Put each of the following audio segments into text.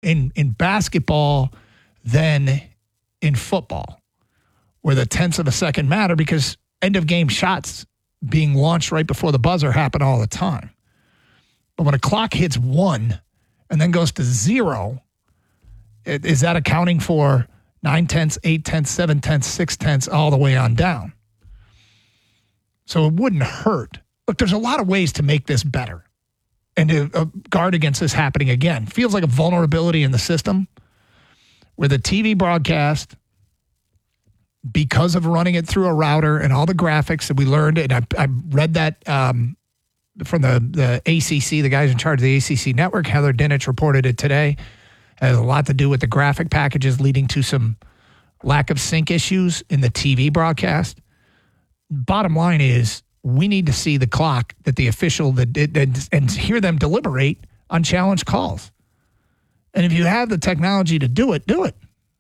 in basketball than in football, where the tenths of a second matter because end-of-game shots being launched right before the buzzer happen all the time. But when a clock hits 1 and then goes to 0, is that accounting for 9/10, 8/10, 7/10, 6/10, all the way on down? So it wouldn't hurt. Look, there's a lot of ways to make this better and to guard against this happening again. Feels like a vulnerability in the system where the TV broadcast, because of running it through a router and all the graphics that we learned, and I read that from the ACC, the guys in charge of the ACC network, Heather Dinich reported it today, has a lot to do with the graphic packages leading to some lack of sync issues in the TV broadcast. Bottom line is we need to see the clock that the official and hear them deliberate on challenge calls. And if you have the technology to do it, do it.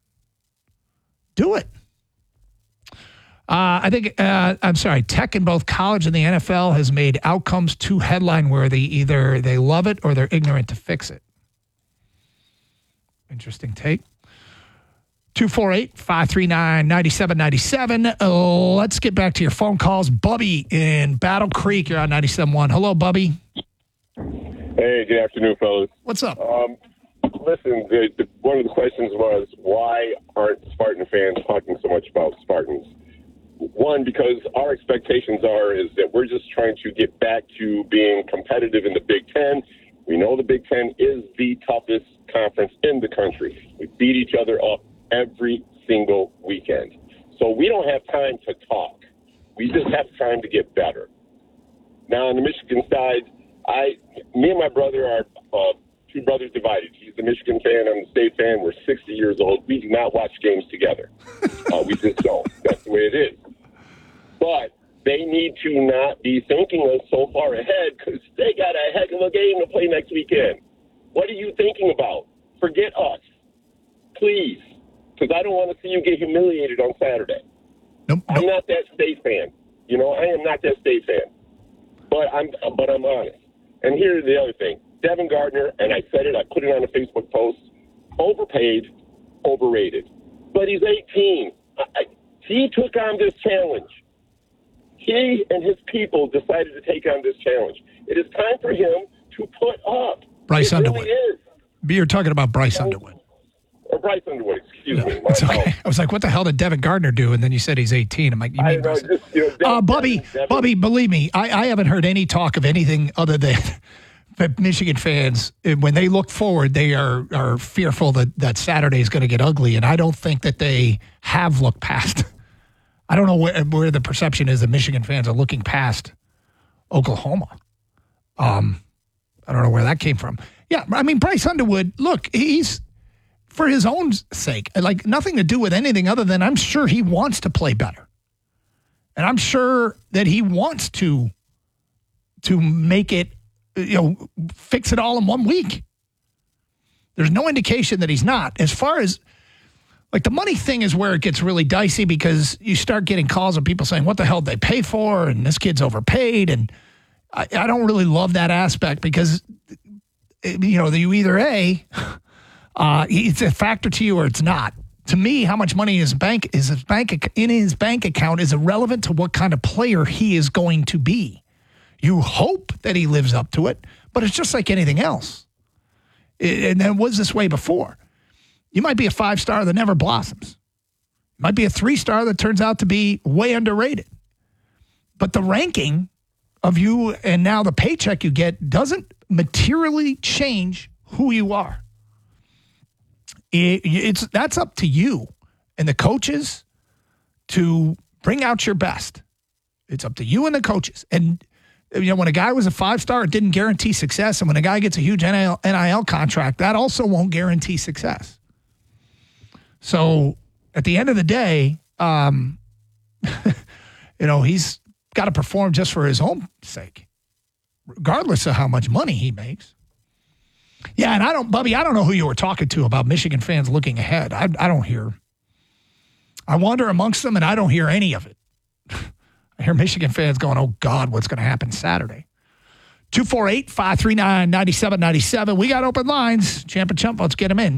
Do it. I think, tech in both college and the NFL has made outcomes too headline worthy. Either they love it or they're ignorant to fix it. Interesting take. 248-539-9797. Let's get back to your phone calls. Bubby in Battle Creek, you're on 97.1. Hello, Bubby. Hey, good afternoon, fellas. What's up? Listen, one of the questions was, why aren't Spartan fans talking so much about Spartans? One, because our expectations is that we're just trying to get back to being competitive in the Big Ten. We know the Big Ten is the toughest conference in the country. We beat each other up every single weekend. So we don't have time to talk. We just have time to get better. Now, on the Michigan side, me and my brother are two brothers divided. He's a Michigan fan. I'm a State fan. We're 60 years old. We do not watch games together. We just don't. That's the way it is. But they need to not be thinking us so far ahead because they got a heck of a game to play next weekend. What are you thinking about? Forget us. Please. Because I don't want to see you get humiliated on Saturday. Nope. I'm not that State fan. I am not that State fan. But I'm honest. And here's the other thing. Devin Gardner, and I said it, I put it on a Facebook post, overpaid, overrated. But he's 18. He took on this challenge. He and his people decided to take on this challenge. It is time for him to put up. Bryce Underwood. Really is. You're talking about Bryce Underwood. Or Bryce Underwood, excuse me. It's okay. I was like, what the hell did Devin Gardner do? And then you said he's 18. I'm like, you mean Bryce? Bubby, believe me, I haven't heard any talk of anything other than Michigan fans, when they look forward, they are fearful that Saturday is going to get ugly. And I don't think that they have looked past. I don't know where the perception is that Michigan fans are looking past Oklahoma. I don't know where that came from. Yeah, I mean, Bryce Underwood, look, he's, for his own sake, like nothing to do with anything other than I'm sure he wants to play better. And I'm sure that he wants to make it, fix it all in 1 week. There's no indication that he's not. As far as, like, the money thing is where it gets really dicey because you start getting calls of people saying, what the hell did they pay for? And this kid's overpaid. And I don't really love that aspect because, you either it's a factor to you or it's not. To me, how much money in his bank account is irrelevant to what kind of player he is going to be. You hope that he lives up to it, but it's just like anything else. And it was this way before. You might be a 5-star that never blossoms. You might be a 3-star that turns out to be way underrated. But the ranking of you and now the paycheck you get doesn't materially change who you are. That's up to you and the coaches to bring out your best. It's up to you and the coaches. And when a guy was a 5-star, it didn't guarantee success. And when a guy gets a huge NIL contract, that also won't guarantee success. So at the end of the day, he's got to perform just for his own sake, regardless of how much money he makes. Yeah, and I don't know who you were talking to about Michigan fans looking ahead. I don't hear. I wander amongst them, and I don't hear any of it. I hear Michigan fans going, oh, God, what's going to happen Saturday? 248-539-9797. We got open lines. Champ and Chump, let's get them in.